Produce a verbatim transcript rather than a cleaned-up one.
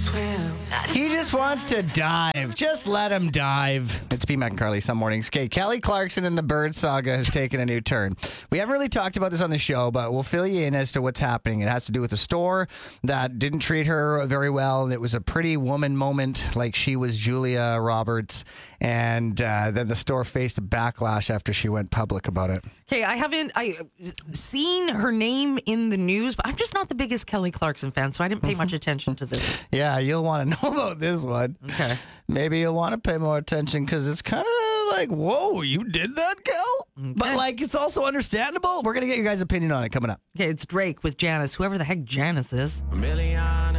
He just wants to dive. Just let him dive. It's P. Mac and Carly some mornings. Okay, Kelly Clarkson and the Bird Saga has taken a new turn. We haven't really talked about this on the show, but we'll fill you in as to what's happening. It has to do with a store that didn't treat her very well. It was a pretty woman moment, like she was Julia Roberts. And uh, then the store faced a backlash after she went public about it. Okay, I haven't I seen her name in the news, but I'm just not the biggest Kelly Clarkson fan, so I didn't pay much attention to this. Yeah, you'll want to know about this one. Okay. Maybe you'll want to pay more attention because it's kind of like, whoa, you did that, Kel? Okay. But, like, it's also understandable. We're going to get your guys' opinion on it coming up. Okay, it's Drake with Janice, whoever the heck Janice is. A million